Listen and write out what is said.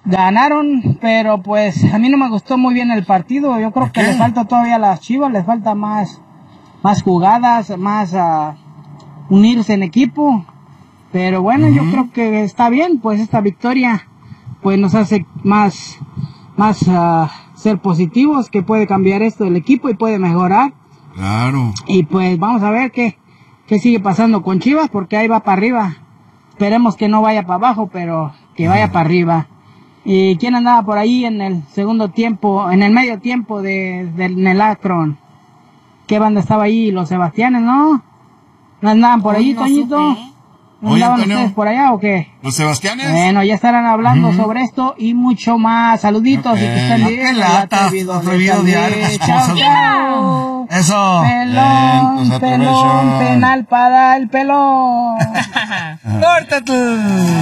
Ganaron, pero pues a mí no me gustó muy bien el partido. Yo creo que le falta todavía a las Chivas, les falta más jugadas, más unirse en equipo. Pero bueno, yo creo que está bien, pues esta victoria pues nos hace más ser positivos, que puede cambiar esto del equipo y puede mejorar. Claro. Y pues vamos a ver qué sigue pasando con Chivas, porque ahí va para arriba. Esperemos que no vaya para abajo, pero que vaya para arriba. ¿Y quién andaba por ahí en el segundo tiempo, en el medio tiempo en el Akron? ¿Qué banda estaba ahí? Los Sebastianes, ¿no? ¿No andaban por ahí, Toñito? ¿No andaban ustedes por allá o qué? ¿Los Sebastianes? Bueno, ya estarán hablando sobre esto y mucho más. Saluditos y que estén bien. ¡Qué lata! Atrevido diario. Chao, chao. Eso. Pelón, penal para el pelón. ¡Córtate!